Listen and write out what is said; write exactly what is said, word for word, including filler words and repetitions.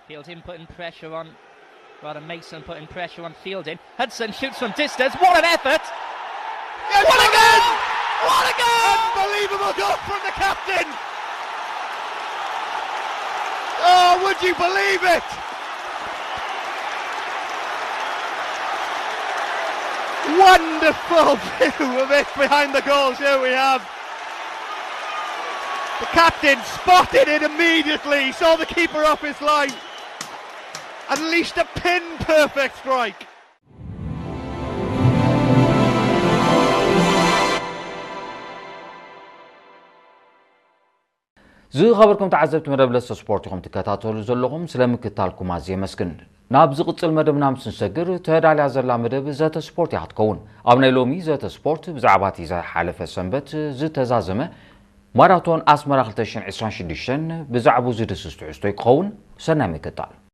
Fielding putting pressure on, rather Mason putting pressure on Fielding. Hudson shoots from distance. What an effort! Yes, what a goal! What a goal! Unbelievable goal from the captain! Oh, would you believe it? Wonderful view of it behind the goals. Here we have the captain spotted it immediately. He saw the keeper off his line. Unleashed a pin-perfect strike. زي خبركم تعزبت مدبلس سبورتكم تكاتاتولو زلهم سلامكتالكم عزيه مسكن نابز قصل مدبنا مسنسجر تهدالي عزلا مدب زات سبورت يحتكون ابنا لومي زات سبورت بزعباتي زي حالفه سنبت زي تزازمه ماراثون اسمر ألفين وعشرين بزعبو زي دسستو يقون سنامكتال